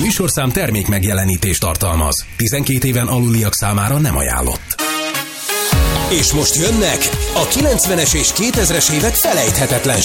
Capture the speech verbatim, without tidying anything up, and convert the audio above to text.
műsorszám termék megjelenítést tartalmaz. tizenkét éven aluliak számára nem És most jönnek a kilencvenes és kétezres évek felejthetetlen